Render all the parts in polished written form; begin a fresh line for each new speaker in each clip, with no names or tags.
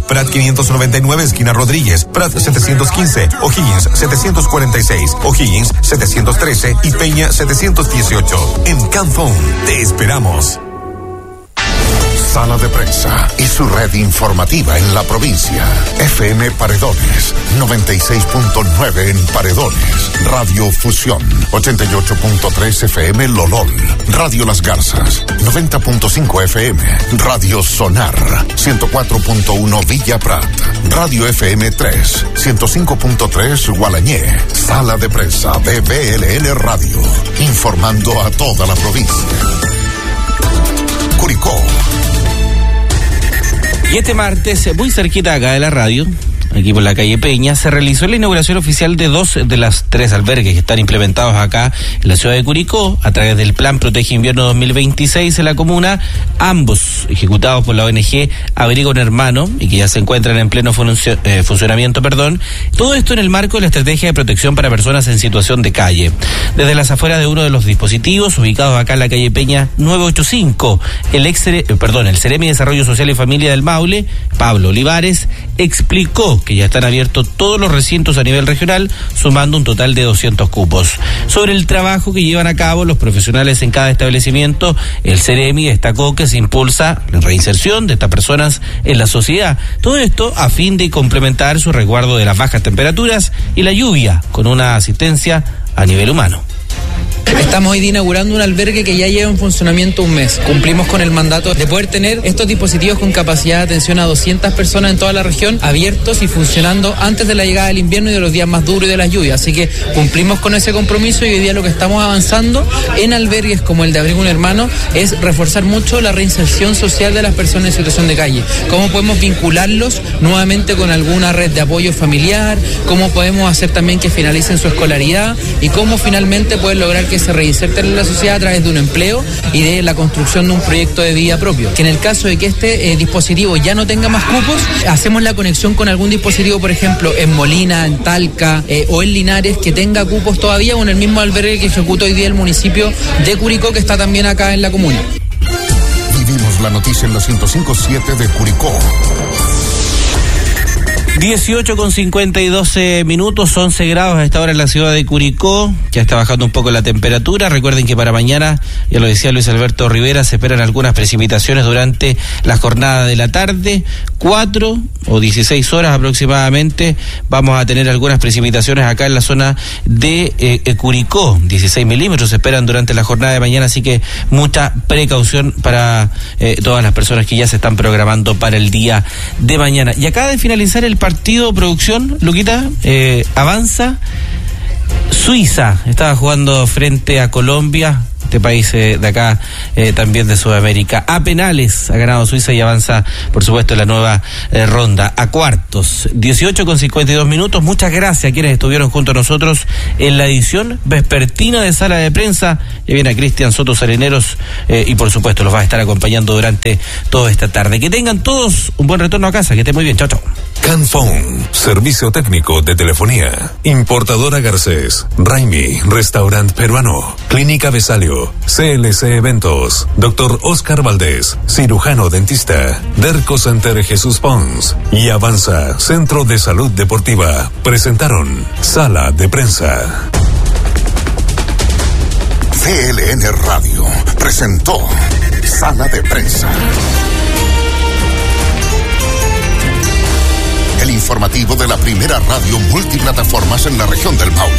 Prat 599, esquina Rodríguez, Prat 715, O'Higgins 746, O'Higgins 713 y Peña 718. En Canfón te esperamos.
Sala de Prensa y su red informativa en la provincia. FM Paredones, 96.9 en Paredones. Radio Fusión, 88.3 FM Lolol. Radio Las Garzas, 90.5 FM. Radio Sonar, 104.1 Villa Prat. Radio FM 3, 105.3 Gualañé. Sala de Prensa de BLN Radio, informando a toda la provincia. Curicó.
Y este martes, muy cerquita acá de la radio, aquí por la calle Peña, se realizó la inauguración oficial de 2 de las 3 albergues que están implementados acá en la ciudad de Curicó a través del Plan Protege Invierno 2026 en la comuna, ambos ejecutados por la ONG Abrigo un Hermano y que ya se encuentran en pleno funcionamiento. Todo esto en el marco de la estrategia de protección para personas en situación de calle. Desde las afueras de uno de los dispositivos ubicados acá en la calle Peña 985, el Seremi de Desarrollo Social y Familia del Maule, Pablo Olivares, explicó que ya están abiertos todos los recintos a nivel regional, sumando un total de 200 cupos. Sobre el trabajo que llevan a cabo los profesionales en cada establecimiento, el Ceremi destacó que se impulsa la reinserción de estas personas en la sociedad. Todo esto a fin de complementar su resguardo de las bajas temperaturas y la lluvia, con una asistencia a nivel humano.
Estamos hoy inaugurando un albergue que ya lleva en funcionamiento un mes. Cumplimos con el mandato de poder tener estos dispositivos con capacidad de atención a 200 personas en toda la región, abiertos y funcionando antes de la llegada del invierno y de los días más duros y de las lluvias. Así que cumplimos con ese compromiso y hoy día lo que estamos avanzando en albergues como el de Abrigo un Hermano es reforzar mucho la reinserción social de las personas en situación de calle. Cómo podemos vincularlos nuevamente con alguna red de apoyo familiar, cómo podemos hacer también que finalicen su escolaridad y cómo finalmente poder lograr que se reinserten en la sociedad a través de un empleo y de la construcción de un proyecto de vida propio. Que en el caso de que este dispositivo ya no tenga más cupos, hacemos la conexión con algún dispositivo, por ejemplo, en Molina, en Talca o en Linares, que tenga cupos todavía, o en el mismo albergue que ejecuta hoy día el municipio de Curicó, que está también acá en la comuna.
Vivimos la noticia en la 105.7 de Curicó.
18:52 minutos, 11 grados a esta hora en la ciudad de Curicó. Ya está bajando un poco la temperatura. Recuerden que para mañana, ya lo decía Luis Alberto Rivera, se esperan algunas precipitaciones durante la jornada de la tarde. 4 o 16 horas aproximadamente vamos a tener algunas precipitaciones acá en la zona de Curicó. 16 milímetros se esperan durante la jornada de mañana, así que mucha precaución para todas las personas que ya se están programando para el día de mañana. Y acaba de finalizar el partido, producción, Luquita, avanza. Suiza estaba jugando frente a Colombia, este país de acá, también de Sudamérica. A penales ha ganado Suiza y avanza, por supuesto, en la nueva ronda a cuartos. 18:52 minutos. Muchas gracias a quienes estuvieron junto a nosotros en la edición vespertina de Sala de Prensa. Ya viene a Cristian Soto Salineros y, por supuesto, los va a estar acompañando durante toda esta tarde. Que tengan todos un buen retorno a casa. Que estén muy bien. Chao, chao.
Canfón, servicio técnico de telefonía. Importadora Garcés, Raimi, restaurante peruano, Clínica Besalio, CLC Eventos, Dr. Oscar Valdés, cirujano dentista, Derco Center Jesús Pons y Avanza, Centro de Salud Deportiva, presentaron Sala de Prensa.
BLN Radio presentó Sala de Prensa. El informativo de la primera radio multiplataformas en la región del Maule.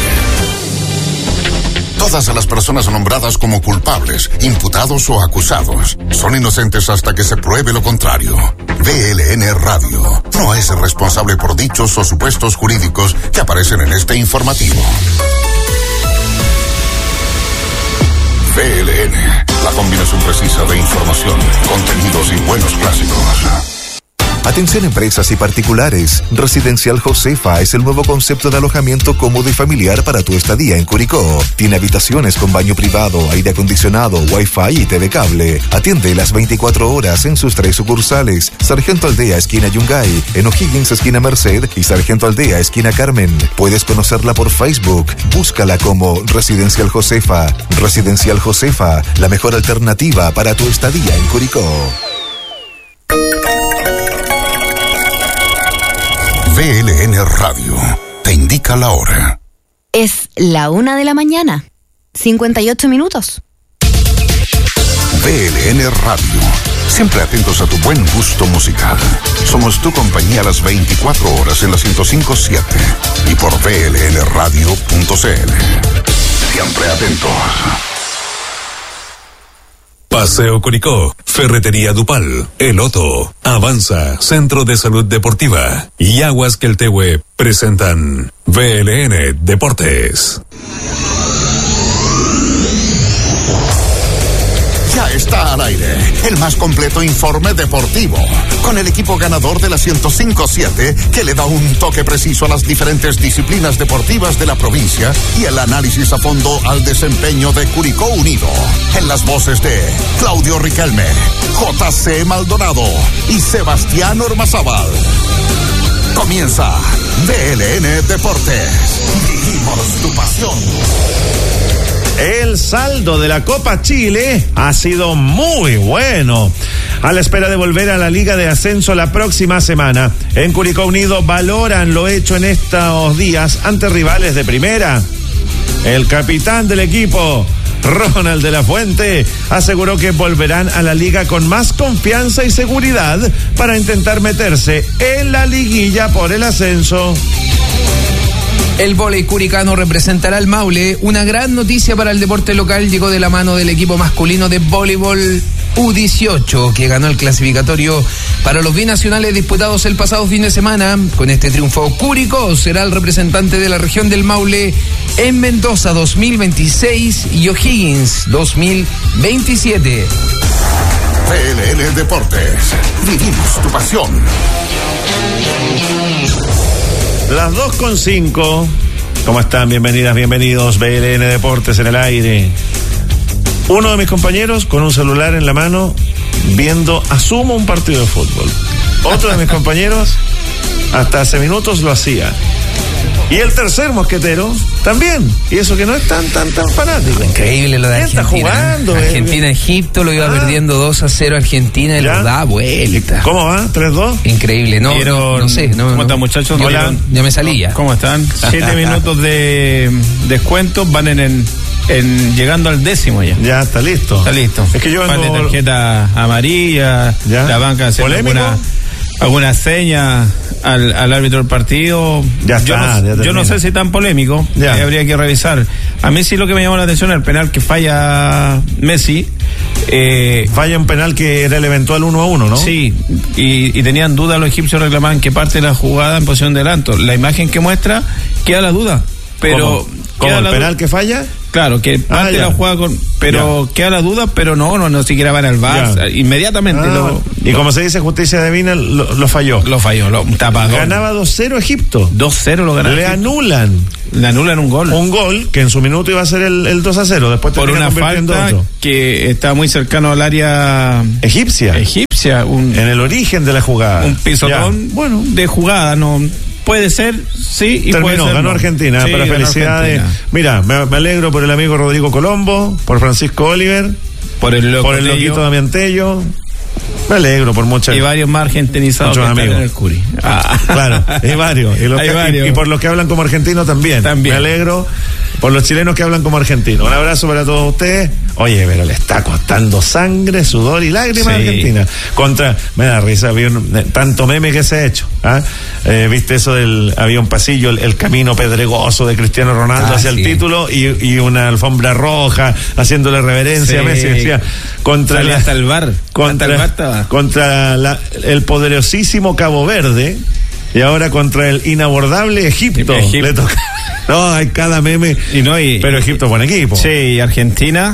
Todas las personas nombradas como culpables, imputados o acusados son inocentes hasta que se pruebe lo contrario. BLN Radio no es responsable por dichos o supuestos jurídicos que aparecen en este informativo. BLN, la combinación precisa de información, contenidos y buenos clásicos.
Atención empresas y particulares. Residencial Josefa es el nuevo concepto de alojamiento cómodo y familiar para tu estadía en Curicó. Tiene habitaciones con baño privado, aire acondicionado, wifi y TV cable. Atiende las 24 horas en sus 3 sucursales: Sargento Aldea, esquina Yungay, en O'Higgins, esquina Merced, y Sargento Aldea, esquina Carmen. Puedes conocerla por Facebook. Búscala como Residencial Josefa. Residencial Josefa, la mejor alternativa para tu estadía en Curicó.
VLN Radio te indica la hora.
Es la 1:00 a.m. 58 minutos.
VLN Radio. Siempre atentos a tu buen gusto musical. Somos tu compañía a las 24 horas en la 105.7 y por vlnradio.cl. Siempre atentos.
Paseo Curicó, Ferretería Dupal, El Otto, Avanza, Centro de Salud Deportiva y Aguas Queltehue presentan VLN Deportes.
Ya está al aire el más completo informe deportivo, con el equipo ganador de la 105.7 que le da un toque preciso a las diferentes disciplinas deportivas de la provincia y el análisis a fondo al desempeño de Curicó Unido. En las voces de Claudio Riquelme, JC Maldonado y Sebastián Ormazábal. Comienza VLN Deportes. Vivimos tu pasión.
El saldo de la Copa Chile ha sido muy bueno. A la espera de volver a la Liga de Ascenso la próxima semana, en Curicó Unido valoran lo hecho en estos días ante rivales de primera. El capitán del equipo, Ronald de la Fuente, aseguró que volverán a la liga con más confianza y seguridad para intentar meterse en la liguilla por el ascenso.
El vóley curicano representará al Maule. Una gran noticia para el deporte local llegó de la mano del equipo masculino de voleibol U18, que ganó el clasificatorio para los binacionales disputados el pasado fin de semana. Con este triunfo, Curicó será el representante de la región del Maule en Mendoza 2026 y O'Higgins 2027.
VLN Deportes. Vivimos tu pasión.
Las 2:05. ¿Cómo están? Bienvenidas, bienvenidos. VLN Deportes en el aire. Uno de mis compañeros con un celular en la mano viendo, asumo, un partido de fútbol. Otro de mis compañeros hasta hace minutos lo hacía. Y el tercer mosquetero también. Y eso que no es tan fanático.
Increíble lo de Argentina.
Está jugando.
Argentina-Egipto lo iba perdiendo 2-0 Argentina y lo da vuelta.
¿Cómo va? ¿3-2?
Increíble. No sé.
¿Cómo están, muchachos?
Hola. Ya me salía.
¿Cómo están? 7 minutos de descuento. Van llegando al 10º ya.
Ya está listo.
Está listo.
Es que yo
van de tarjeta amarilla. ¿Ya? La banca haciendo alguna seña al árbitro del partido. Yo no sé si tan polémico. Habría que revisar. A mí sí lo que me llamó la atención es el penal que falla Messi.
Falla un penal que era el eventual 1-1, ¿no?
Sí, y tenían duda los egipcios, reclamaban que parte de la jugada en posición de adelanto. La imagen que muestra queda la duda. Pero
¿Cómo el penal que falla?
Claro, que parte de la jugada pero queda la duda, pero no siquiera van al VAR, inmediatamente.
Y como se dice, justicia divina, lo falló.
Lo tapador.
Ganaba 2-0 Egipto.
2-0 lo ganaron.
Le anulan
un gol.
Un gol que en su minuto iba a ser el 2-0. Después
por una falta que está muy cercano al área
egipcia. En el origen de la jugada.
Un pisotón, de jugada, no... Puede ser, sí, y
terminó,
puede ser,
ganó Argentina,
sí,
para felicidades. Argentina. Mira, me alegro por el amigo Rodrigo Colombo, por Francisco Oliver, por el loquito Damián Tello. Me alegro por muchas.
Y varios más argentinizados
muchos
que
amigos.
En el Curi.
Claro, hay varios. Y por los que hablan como argentinos también. Me alegro por los chilenos que hablan como argentinos. Un abrazo para todos ustedes. Oye, pero le está costando sangre, sudor y lágrimas a Argentina. Me da risa, tanto meme que se ha hecho. Viste eso había un pasillo, el camino pedregoso de Cristiano Ronaldo hacia el título y una alfombra roja haciéndole reverencia a Messi. Decía,
hasta el bar.
Contra el poderosísimo Cabo Verde y ahora contra el inabordable Egipto. Le toca. No, hay cada meme. Pero Egipto es buen equipo.
Sí, Argentina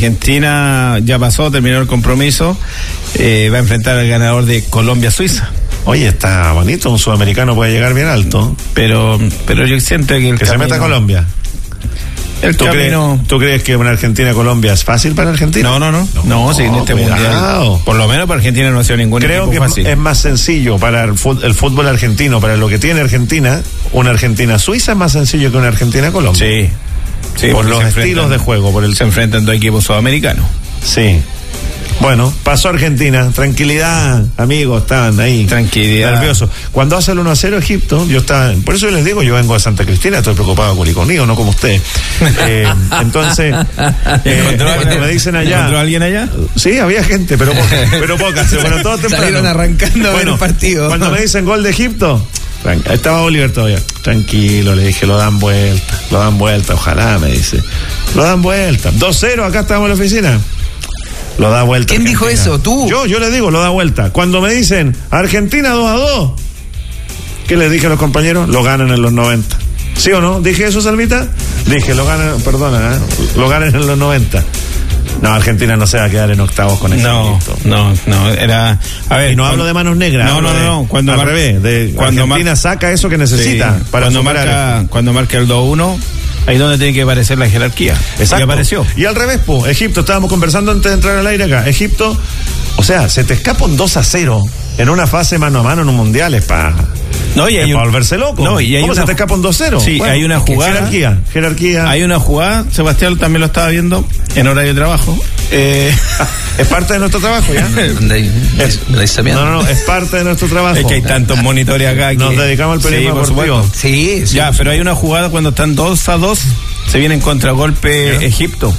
ya pasó, terminó el compromiso. Va a enfrentar al ganador de Colombia-Suiza.
Oye, está bonito, un sudamericano puede llegar bien alto.
Pero yo siento que
se meta a Colombia. ¿Tú crees que una Argentina-Colombia es fácil para Argentina?
No, sí, en este mundial. Por lo menos para Argentina no ha sido ningún equipo fácil.
Creo que es más sencillo para el fútbol argentino, para lo que tiene Argentina. Una Argentina-Suiza es más sencillo que una Argentina-Colombia.
Sí,
por los estilos de juego.
Se enfrentan dos equipos sudamericanos.
Sí. Bueno, pasó Argentina. Tranquilidad, amigos, estaban ahí.
Tranquilidad.
Nerviosos. Cuando hace el 1-0 Egipto, yo estaba. Por eso les digo, yo vengo de Santa Cristina, estoy preocupado conmigo, no como usted. Entonces, cuando me dicen allá.
¿Encontró alguien allá?
Sí, había gente, pero poca. Se fueron todos temprano.
Salieron arrancando el partido.
Cuando me dicen gol de Egipto, estaba Oliver todavía. Tranquilo, le dije, lo dan vuelta, ojalá, me dice. Lo dan vuelta. 2-0, acá estamos en la oficina. Lo da vuelta.
¿Quién dijo eso? ¿Tú?
Yo le digo, lo da vuelta. Cuando me dicen, Argentina 2-2, ¿qué les dije a los compañeros? Lo ganan en los 90. ¿Sí o no? ¿Dije eso, Salmita? Dije, lo ganan en los 90. No, Argentina no se va a quedar en octavos con ese equipo.
No, era... A ver,
y no hablo de manos negras.
No.
Cuando al revés, cuando Argentina saca eso que necesita para
cuando marca el 2-1... Ahí donde tiene que aparecer la jerarquía.
Exacto.
Y apareció.
Y al revés, Egipto, estábamos conversando antes de entrar al aire acá. Egipto, o sea, se te escapa un 2-0 en una fase mano a mano en un mundial, es para volverse loco.
No, y
¿cómo se te escapa un 2-0?
Sí, bueno, hay una jugada.
Jerarquía.
Hay una jugada, Sebastián también lo estaba viendo en horario de trabajo.
Es parte de nuestro trabajo, ¿ya? No, es parte de nuestro trabajo.
Es que hay tantos monitores acá que
nos dedicamos al periodismo deportivo.
Sí.
Ya, pero hay una jugada cuando están 2-2, se viene en contragolpe Egipto.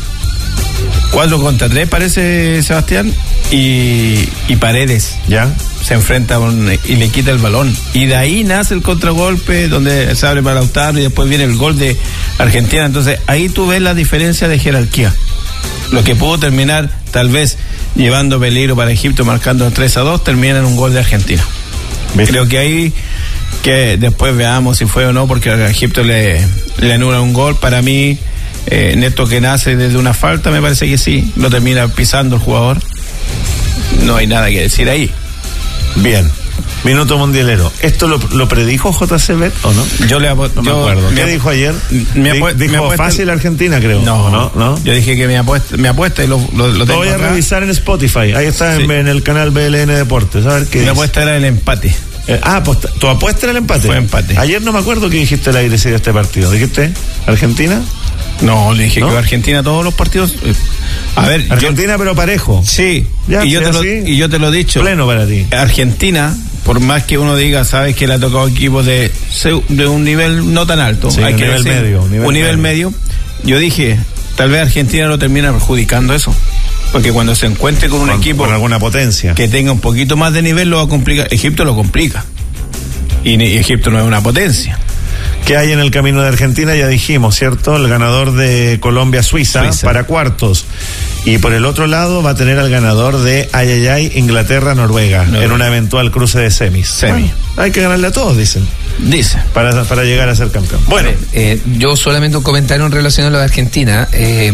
4-3 parece, Sebastián, y Paredes
ya
se enfrenta y le quita el balón, y de ahí nace el contragolpe donde se abre para Lautaro y después viene el gol de Argentina. Entonces ahí tú ves la diferencia de jerarquía, lo que pudo terminar tal vez llevando peligro para Egipto, marcando 3-2, termina en un gol de Argentina. ¿Ves? Creo que ahí que después veamos si fue o no, porque a Egipto le anula un gol. Para mí Neto, que nace desde una falta, me parece que sí, lo termina pisando el jugador. No hay nada que decir ahí.
Bien, minuto mundialero. ¿Esto lo predijo JCB o no?
No me acuerdo.
¿Qué dijo ayer? Dijo fácil Argentina, creo.
No. Yo dije que mi apuesta y lo tengo
voy a
acá.
Revisar en Spotify. Ahí está en el canal BLN Deportes. A ver qué
mi apuesta era el empate.
Pues tu apuesta era el empate.
Fue empate.
Ayer no me acuerdo qué dijiste al aire de este partido. ¿Dijiste Argentina?
No, le dije que Argentina todos los partidos. A ver,
Argentina pero parejo.
Sí.
Ya,
y yo te lo he dicho.
Pleno para ti.
Argentina, por más que uno diga, sabes que le ha tocado equipos de un nivel no tan alto,
sí,
hay
un
que
nivel
decir,
medio,
un nivel medio. Yo dije, tal vez Argentina lo termina perjudicando eso, porque cuando se encuentre con un equipo
con alguna potencia
que tenga un poquito más de nivel, lo va a complicar. Egipto lo complica, y Egipto no es una potencia.
¿Qué hay en el camino de Argentina? Ya dijimos, ¿cierto? El ganador de Colombia-Suiza para cuartos. Y por el otro lado va a tener al ganador de Inglaterra-Noruega en una eventual cruce de semis. Bueno, hay que ganarle a todos, dicen. Para llegar a ser campeón. Bueno.
Yo solamente un comentario en relación a lo de Argentina.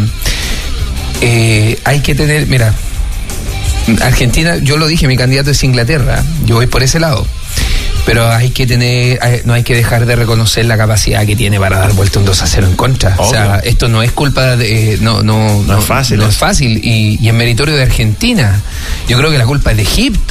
Hay que tener, mira, Argentina, yo lo dije, mi candidato es Inglaterra. Yo voy por ese lado. Pero no hay que dejar de reconocer la capacidad que tiene para dar vuelta un 2-0 en contra. Obvio. O sea, esto no es culpa de... No es fácil. No es fácil y es meritorio de Argentina. Yo creo que la culpa es de Egipto.